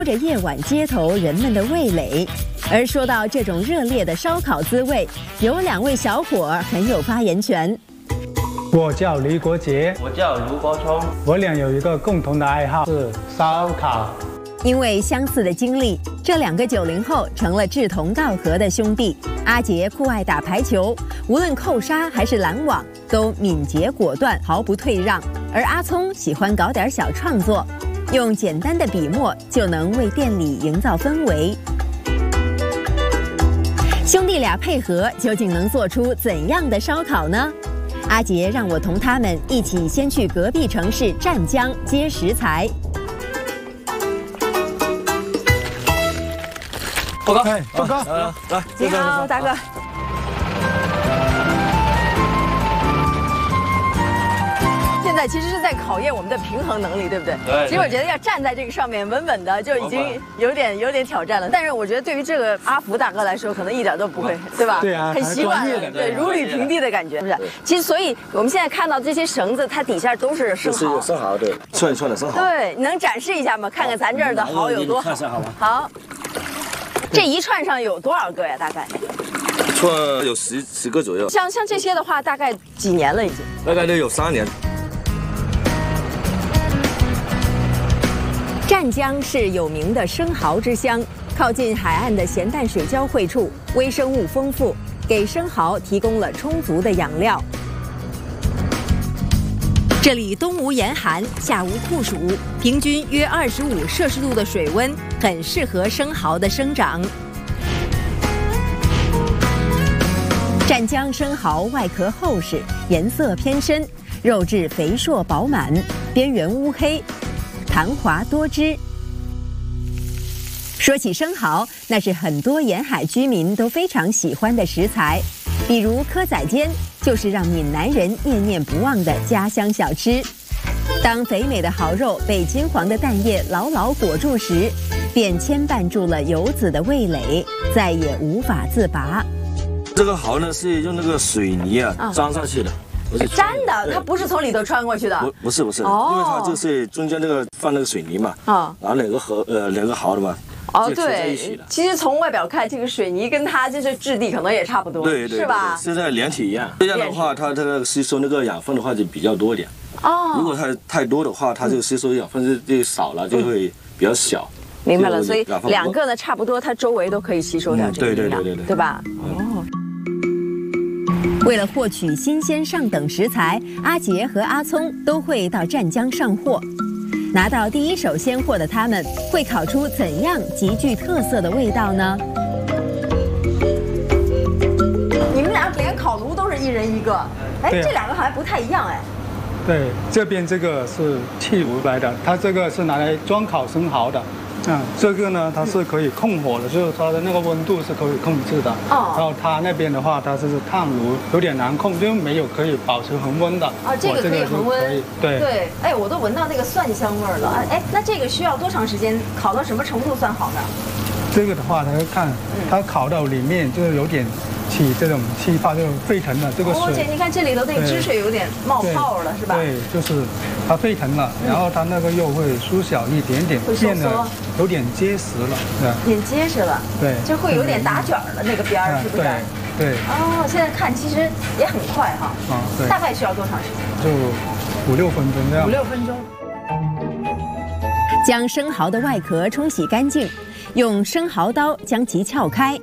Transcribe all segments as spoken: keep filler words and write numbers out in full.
着夜晚街头人们的味蕾。而说到这种热烈的烧烤滋味，有两位小伙儿很有发言权。 我叫李国杰， 我叫卢国聪， 我俩有一个共同的爱好是烧烤。 因为相似的经历，这两个九零后成了志同道合的兄弟。阿杰酷爱打排球，无论扣杀还是拦网，都敏捷果断，毫不退让。而阿聪喜欢搞点小创作，用简单的笔墨就能为店里营造氛围。兄弟俩配合，究竟能做出怎样的烧烤呢？阿杰让我同他们一起先去隔壁城市湛江接食材。 报告， 哎，报告， 来来， 你好，大哥。现在其实是在考验我们的平衡能力，对不对？ 对。 其实我觉得要站在这个上面稳稳的，就已经有点有点挑战了。但是我觉得对于这个阿福大哥来说，可能一点都不会，对吧？ 对啊， 很习惯，对，如履平地的感觉，是不是？其实，所以我们现在看到这些绳子，它底下都是生蚝， 是生蚝的，串一串的生蚝。 对，你能展示一下吗？看看咱这儿的蚝有多好。好。这一串上有多少个呀？大概？ 串有十十个左右。 像像这些的话，大概几年了已经？ 大概都有三年。 湛江是有名的生蚝之乡，靠近海岸的咸淡水交汇处，微生物丰富，给生蚝提供了充足的养料。这里冬无严寒，夏无酷暑，平均约二十五摄氏度的水温，很适合生蚝的生长。湛江生蚝外壳厚实，颜色偏深，肉质肥硕饱满，边缘乌黑，弹滑多汁。说起生蚝，那是很多沿海居民都非常喜欢的食材，比如蚵仔煎就是让闽南人念念不忘的家乡小吃。当肥美的蚝肉被金黄的蛋液牢牢裹住时，便牵绊住了游子的味蕾，再也无法自拔。 这个蚝呢是用那个水泥啊粘上去的。 粘的，它不是从里头穿过去的。 不，不是不是，因为它就是中间那个放那个水泥嘛，啊，然后两个核呃两个蚝的嘛， 哦对，其实从外表看，这个水泥跟它就是质地可能也差不多， 对对， 是吧？ 是在连体一样。这样的话，它这个吸收那个养分的话就比较多一点。哦，如果它太多的话，它就吸收养分就就少了，就会比较小。 明白了，所以两个呢差不多，它周围都可以吸收掉这个营养，对吧？哦。为了获取新鲜上等食材，阿杰和阿聪都会到湛江上货。拿到第一手鲜货的他们，会烤出怎样极具特色的味道呢？你们俩连烤炉都是一人一个，哎，这两个好像不太一样哎。 对，这边这个是气炉来的，它这个是拿来装烤生蚝的。嗯，这个呢，它是可以控火的，就是它的那个温度是可以控制的。哦。然后它那边的话，它是炭炉，有点难控，就没有可以保持恒温的。 啊，这个可以恒温。 对对，哎，我都闻到那个蒜香味儿了。哎，那这个需要多长时间？烤到什么程度算好呢？ 这个的话，它要看它烤到里面就是有点起这种气泡，就沸腾了。这个水， 而且你看这里头那个汁水有点冒泡了，是吧？ 对，就是它沸腾了，然后它那个肉会缩小一点点，变得有点结实了， 对，变结实了， 对， 就会有点打卷了那个边儿，是不是？ 对。 哦，现在看其实也很快哈。啊，对。大概需要多长时间？ 就五六分钟这样。 五六分钟。将生蚝的外壳冲洗干净，用生蚝刀将其撬开。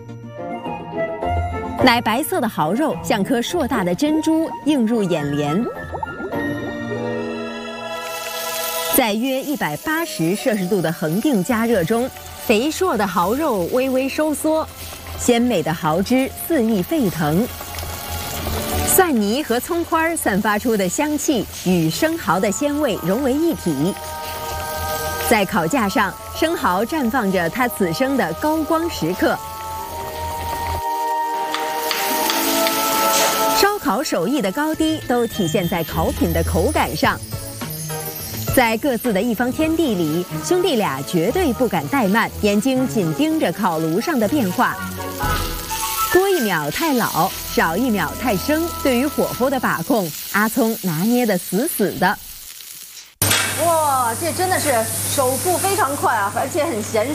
奶白色的蚝肉像颗硕大的珍珠，映入眼帘。在约一百八十摄氏度的恒定加热中，肥硕的蚝肉微微收缩，鲜美的蚝汁肆意沸腾。蒜泥和葱花散发出的香气与生蚝的鲜味融为一体。在烤架上，生蚝绽放着它此生的高光时刻。烧烤手艺的高低都体现在烤品的口感上。在各自的一方天地里，兄弟俩绝对不敢怠慢，眼睛紧盯着烤炉上的变化。多一秒太老，少一秒太生，对于火候的把控，阿聪拿捏得死死的。哇，这真的是手速非常快啊，而且很娴